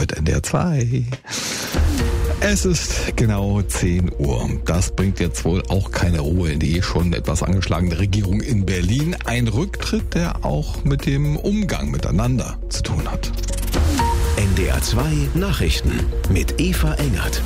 mit NDR 2. Es ist genau 10 Uhr. Das bringt jetzt wohl auch keine Ruhe in die schon etwas angeschlagene Regierung in Berlin. Ein Rücktritt, der auch mit dem Umgang miteinander zu tun hat. NDR 2 Nachrichten mit Eva Engert.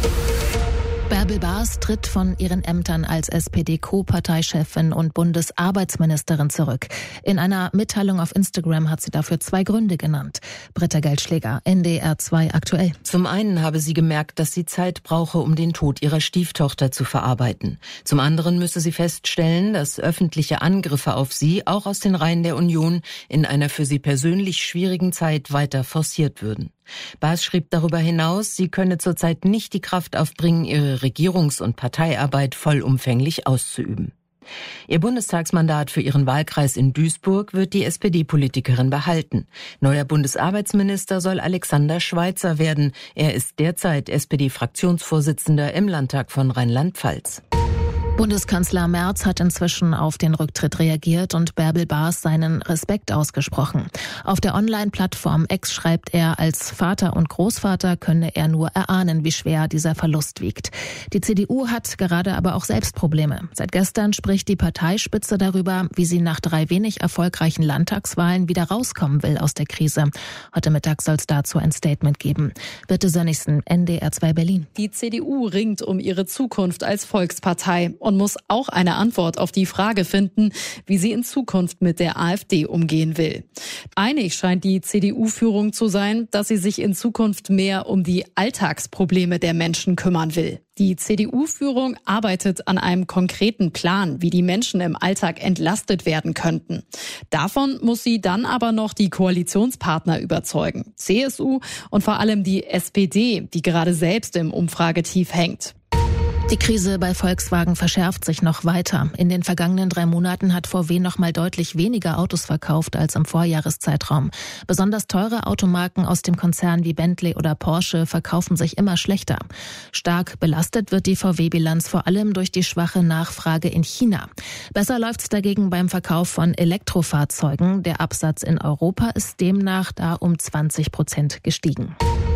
Bärbel Baas tritt von ihren Ämtern als SPD-Co-Parteichefin und Bundesarbeitsministerin zurück. In einer Mitteilung auf Instagram hat sie dafür 2 Gründe genannt. Britta Geldschläger, NDR 2 aktuell. Zum einen habe sie gemerkt, dass sie Zeit brauche, um den Tod ihrer Stieftochter zu verarbeiten. Zum anderen müsse sie feststellen, dass öffentliche Angriffe auf sie, auch aus den Reihen der Union, in einer für sie persönlich schwierigen Zeit weiter forciert würden. Baas schrieb darüber hinaus, sie könne zurzeit nicht die Kraft aufbringen, ihre Regierungs- und Parteiarbeit vollumfänglich auszuüben. Ihr Bundestagsmandat für ihren Wahlkreis in Duisburg wird die SPD-Politikerin behalten. Neuer Bundesarbeitsminister soll Alexander Schweitzer werden. Er ist derzeit SPD-Fraktionsvorsitzender im Landtag von Rheinland-Pfalz. Bundeskanzler Merz hat inzwischen auf den Rücktritt reagiert und Bärbel Baas seinen Respekt ausgesprochen. Auf der Online-Plattform X schreibt er, als Vater und Großvater könne er nur erahnen, wie schwer dieser Verlust wiegt. Die CDU hat gerade aber auch selbst Probleme. Seit gestern spricht die Parteispitze darüber, wie sie nach 3 wenig erfolgreichen Landtagswahlen wieder rauskommen will aus der Krise. Heute Mittag soll es dazu ein Statement geben. Birte Sönnigsen, NDR 2 Berlin. Die CDU ringt um ihre Zukunft als Volkspartei und muss auch eine Antwort auf die Frage finden, wie sie in Zukunft mit der AfD umgehen will. Einig scheint die CDU-Führung zu sein, dass sie sich in Zukunft mehr um die Alltagsprobleme der Menschen kümmern will. Die CDU-Führung arbeitet an einem konkreten Plan, wie die Menschen im Alltag entlastet werden könnten. Davon muss sie dann aber noch die Koalitionspartner überzeugen. CSU und vor allem die SPD, die gerade selbst im Umfragetief hängt. Die Krise bei Volkswagen verschärft sich noch weiter. In den vergangenen 3 Monaten hat VW noch mal deutlich weniger Autos verkauft als im Vorjahreszeitraum. Besonders teure Automarken aus dem Konzern wie Bentley oder Porsche verkaufen sich immer schlechter. Stark belastet wird die VW-Bilanz vor allem durch die schwache Nachfrage in China. Besser läuft's dagegen beim Verkauf von Elektrofahrzeugen. Der Absatz in Europa ist demnach da um 20% gestiegen.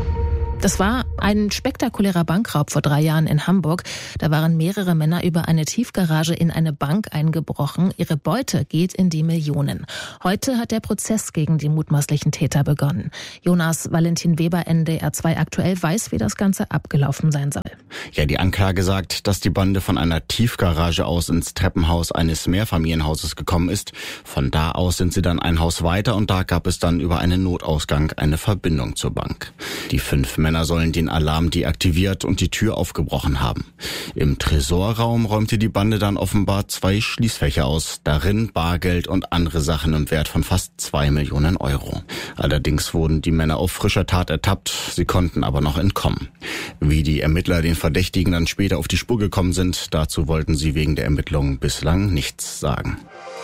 Das war ein spektakulärer Bankraub vor 3 Jahren in Hamburg. Da waren mehrere Männer über eine Tiefgarage in eine Bank eingebrochen. Ihre Beute geht in die Millionen. Heute hat der Prozess gegen die mutmaßlichen Täter begonnen. Jonas Valentin Weber, NDR 2 aktuell, weiß, wie das Ganze abgelaufen sein soll. Ja, die Anklage sagt, dass die Bande von einer Tiefgarage aus ins Treppenhaus eines Mehrfamilienhauses gekommen ist. Von da aus sind sie dann ein Haus weiter und da gab es dann über einen Notausgang eine Verbindung zur Bank. Die 5 Männer sollen den Alarm deaktiviert und die Tür aufgebrochen haben. Im Tresorraum räumte die Bande dann offenbar 2 Schließfächer aus, darin Bargeld und andere Sachen im Wert von fast 2 Millionen Euro. Allerdings wurden die Männer auf frischer Tat ertappt, sie konnten aber noch entkommen. Wie die Ermittler den Verdächtigen dann später auf die Spur gekommen sind, dazu wollten sie wegen der Ermittlungen bislang nichts sagen.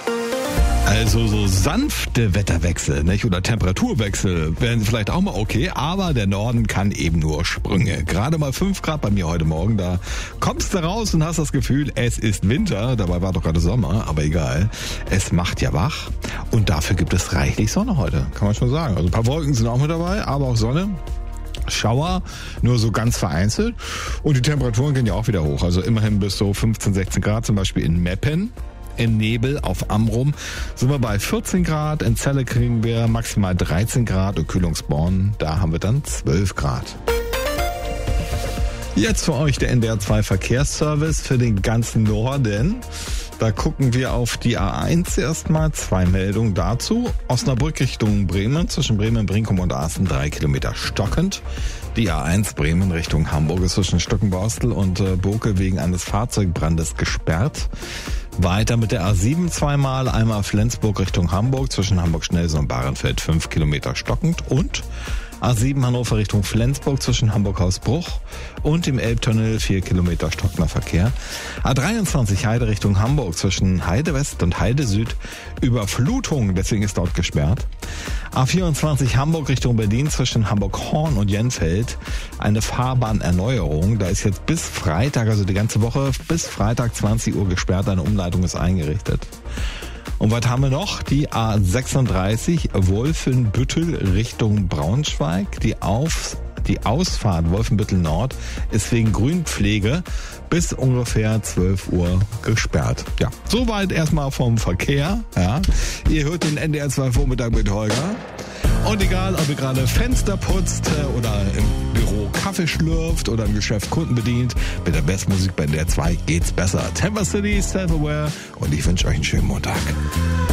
Also so sanfte Wetterwechsel, nicht? Oder Temperaturwechsel wären vielleicht auch mal okay, aber der Norden kann eben nur Sprünge. Gerade mal 5 Grad bei mir heute Morgen, da kommst du raus und hast das Gefühl, es ist Winter, dabei war doch gerade Sommer, aber egal. Es macht ja wach und dafür gibt es reichlich Sonne heute, kann man schon sagen. Also ein paar Wolken sind auch mit dabei, aber auch Sonne. Schauer, nur so ganz vereinzelt. Und die Temperaturen gehen ja auch wieder hoch, also immerhin bis so 15, 16 Grad, zum Beispiel in Meppen. In Nebel auf Amrum sind wir bei 14 Grad, in Celle kriegen wir maximal 13 Grad und Kühlungsborn, da haben wir dann 12 Grad. Jetzt für euch der NDR 2 Verkehrsservice für den ganzen Norden. Da gucken wir auf die A1 erstmal, 2 Meldungen dazu. Osnabrück Richtung Bremen, zwischen Bremen, Brinkum und Aachen 3 Kilometer stockend. Die A1 Bremen Richtung Hamburg ist zwischen Stückenborstel und Boke wegen eines Fahrzeugbrandes gesperrt. Weiter mit der A7 zweimal, einmal Flensburg Richtung Hamburg, zwischen Hamburg-Schnellsen und Bahrenfeld 5 Kilometer stockend und A7 Hannover Richtung Flensburg zwischen Hamburg-Hausbruch und im Elbtunnel 4 Kilometer stockender Verkehr. A23 Heide Richtung Hamburg zwischen Heide West und Heide Süd Überflutung, deswegen ist dort gesperrt. A24 Hamburg Richtung Berlin zwischen Hamburg-Horn und Jenfeld eine Fahrbahnerneuerung. Da ist jetzt bis Freitag, also die ganze Woche, bis Freitag 20 Uhr gesperrt. Eine Umleitung ist eingerichtet. Und was haben wir noch? Die A36 Wolfenbüttel Richtung Braunschweig. Die Die Ausfahrt Wolfenbüttel Nord ist wegen Grünpflege bis ungefähr 12 Uhr gesperrt. Ja, soweit erstmal vom Verkehr. Ja. Ihr hört den NDR 2 Vormittag mit Holger. Und egal, ob ihr gerade Fenster putzt oder im Büro Kaffee schlürft oder im Geschäft Kunden bedient, mit der Bestmusik bei NDR 2 geht's besser. Temper City, Self-Aware und ich wünsche euch einen schönen Montag.